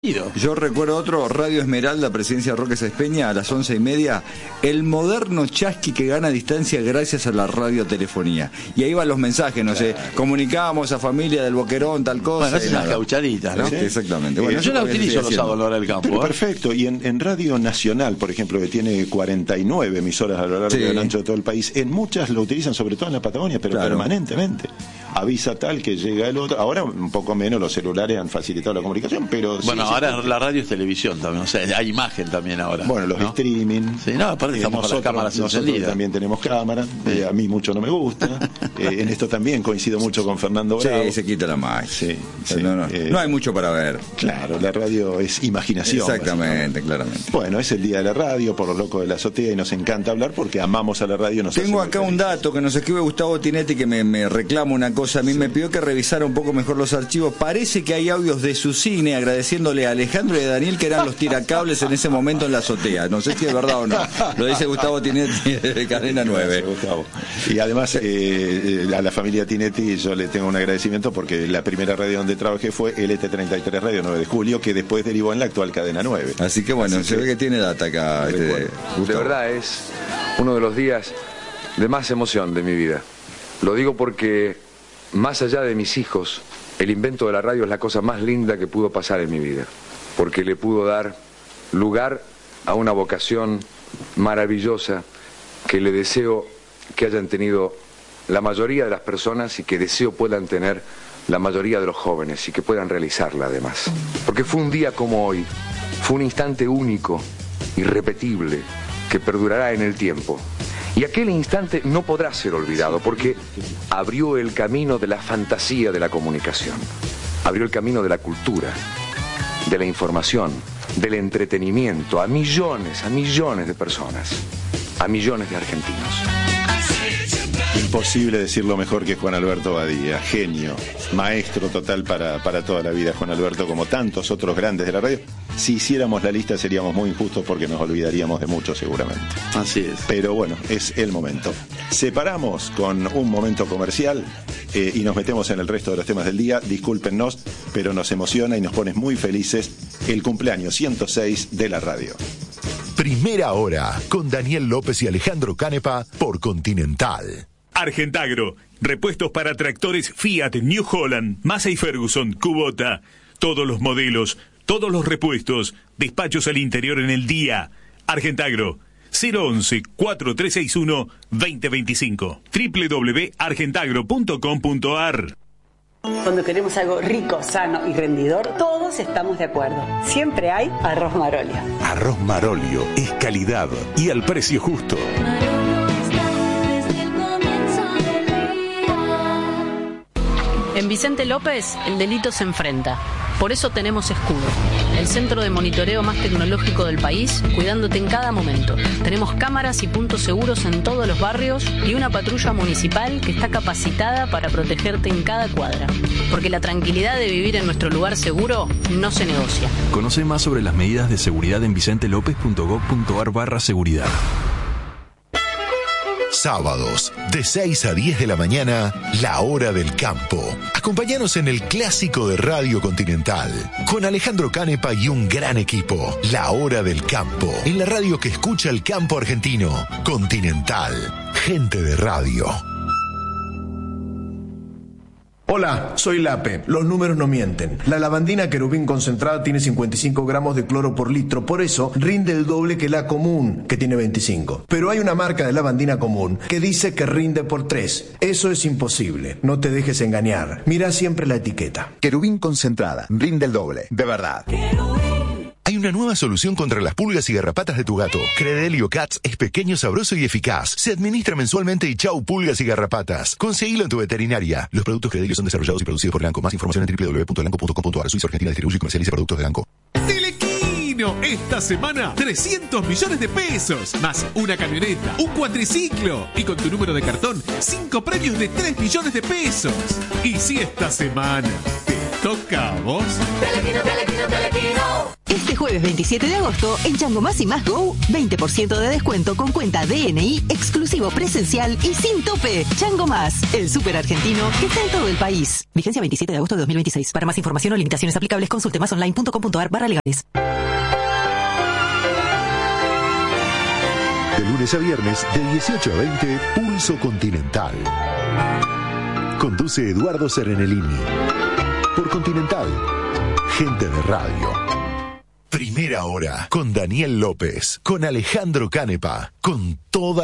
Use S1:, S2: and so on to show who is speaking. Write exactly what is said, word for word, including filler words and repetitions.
S1: Yo recuerdo otro, Radio Esmeralda, Presidencia Roque Sáenz Peña, a las once y media, el moderno chasqui que gana distancia gracias a la radiotelefonía. Y ahí van los mensajes, no sé, comunicábamos a familia del Boquerón, tal cosa.
S2: Bueno, esas las gauchaditas, ¿no?
S1: Sí, exactamente. Bueno,
S2: eh, yo la utilizo los sábados a la hora del campo.
S3: Pero
S2: ¿eh?
S3: Perfecto, y en, en Radio Nacional, por ejemplo, que tiene cuarenta y nueve emisoras a lo largo
S1: Sí.
S3: y ancho de todo el país, en muchas lo utilizan, sobre todo en la Patagonia, pero
S1: Claro.
S3: permanentemente. Avisa tal que llega el otro. Ahora un poco menos, los celulares han facilitado la comunicación, pero...
S2: Bueno,
S3: sí,
S2: ahora
S3: sí,
S2: la radio es televisión también, o sea, hay imagen también ahora.
S3: Bueno, los
S2: ¿no?
S3: streaming.
S2: Sí, no, aparte
S3: Eh,
S2: estamos con las
S3: nosotros,
S2: cámaras
S3: nosotros
S2: encendidas.
S3: también tenemos cámaras, eh, a mí mucho no me gusta. Eh, en esto también coincido mucho con Fernando Bravo.
S1: Sí, se quita la magia.
S3: Sí, sí,
S1: no, no,
S3: eh,
S1: no hay mucho para ver.
S3: Claro, la radio es imaginación.
S1: Exactamente, claramente.
S3: Bueno, es el día de la radio, por los locos de la azotea, y nos encanta hablar porque amamos a la radio. Nos
S1: Tengo
S3: hace
S1: acá
S3: muy
S1: un
S3: felices.
S1: dato que nos escribe Gustavo Tinetti que me, me reclama una cosa. A mí me pidió que revisara un poco mejor los archivos. Parece que hay audios de su cine agradeciéndole a Alejandro y a Daniel que eran los tiracables en ese momento en la azotea. No sé si es verdad o no. Lo dice Gustavo Tinetti de Cadena nueve.
S3: Gustavo. Y además eh, eh, a la familia Tinetti yo le tengo un agradecimiento porque la primera radio donde trabajé fue L T treinta y tres Radio nueve de julio, que después derivó en la actual Cadena nueve.
S1: Así que bueno,
S3: Así
S1: se
S3: que-
S1: ve que tiene data acá. Este,
S3: Recuerdo.
S4: De
S1: Gustavo.
S4: verdad es uno de los días de más emoción de mi vida. Lo digo porque, más allá de mis hijos, el invento de la radio es la cosa más linda que pudo pasar en mi vida. Porque le pudo dar lugar a una vocación maravillosa que le deseo que hayan tenido la mayoría de las personas y que deseo puedan tener la mayoría de los jóvenes y que puedan realizarla además. Porque fue un día como hoy, fue un instante único, irrepetible, que perdurará en el tiempo. Y aquel instante no podrá ser olvidado porque abrió el camino de la fantasía de la comunicación, abrió el camino de la cultura, de la información, del entretenimiento a millones, a millones de personas, a millones de argentinos.
S3: Imposible decirlo mejor que Juan Alberto Badía, genio, maestro total para, para toda la vida, Juan Alberto, como tantos otros grandes de la radio. Si hiciéramos la lista seríamos muy injustos porque nos olvidaríamos de mucho seguramente.
S2: Así es.
S3: Pero bueno, es el momento. Separamos con un momento comercial eh, y nos metemos en el resto de los temas del día. Discúlpennos, pero nos emociona y nos pone muy felices el cumpleaños ciento seis de la radio.
S5: Primera hora con Daniel López y Alejandro Canepa por Continental.
S6: Argentagro, repuestos para tractores Fiat, New Holland, Massey Ferguson, Kubota, todos los modelos, todos los repuestos, despachos al interior en el día. Argentagro, cero once, cuatro tres seis uno, dos cero dos cinco, doble u doble u doble u punto argentagro punto com punto a r.
S7: Cuando queremos algo rico, sano y rendidor, todos estamos de acuerdo. Siempre hay arroz Marolio.
S5: Arroz Marolio es calidad y al precio justo.
S8: En Vicente López, el delito se enfrenta. Por eso tenemos Escudo, el centro de monitoreo más tecnológico del país, cuidándote en cada momento. Tenemos cámaras y puntos seguros en todos los barrios y una patrulla municipal que está capacitada para protegerte en cada cuadra. Porque la tranquilidad de vivir en nuestro lugar seguro no se negocia.
S9: Conoce más sobre las medidas de seguridad en vicentelopez punto gob punto ar barra seguridad.
S5: Sábados, de seis a diez de la mañana, La Hora del Campo. Acompáñanos en el clásico de Radio Continental, con Alejandro Canepa y un gran equipo. La Hora del Campo, en la radio que escucha el campo argentino. Continental, gente de radio.
S10: Hola, soy Lape. Los números no mienten. La lavandina querubín concentrada tiene cincuenta y cinco gramos de cloro por litro, por eso rinde el doble que la común, que tiene veinticinco. Pero hay una marca de lavandina común que dice que rinde por tres. Eso es imposible. No te dejes engañar. Mira siempre la etiqueta.
S11: Querubín concentrada, rinde el doble, de verdad.
S5: Hay una nueva solución contra las pulgas y garrapatas de tu gato. Credelio Cats es pequeño, sabroso y eficaz. Se administra mensualmente y chau pulgas y garrapatas. Conseguilo en tu veterinaria. Los productos Credelio son desarrollados y producidos por Lanco. Más información en doble u doble u doble u punto lanco punto com punto ar. Suiza Argentina distribuye y comercializa productos de Lanco.
S12: Telequino, esta semana trescientos millones de pesos, más una camioneta, un cuatriciclo y con tu número de cartón, cinco premios de tres millones de pesos. Y si esta semana te toca a vos...
S13: Telequino, Telequino, Telequino.
S8: Este jueves
S13: jueves veintisiete de agosto, en Chango Más y Más Go, veinte por ciento de descuento con cuenta D N I, exclusivo presencial y sin tope. Chango Más, el súper argentino que está en todo el país. Vigencia veintisiete de agosto de dos mil veintiséis. Para más información o limitaciones aplicables, consulte masonline punto com punto a r barra legales.
S5: De lunes a viernes, de dieciocho a veinte, Pulso Continental. Conduce Eduardo Serenellini. Por Continental, gente de radio. Primera hora, con Daniel López, con Alejandro Canepa, con toda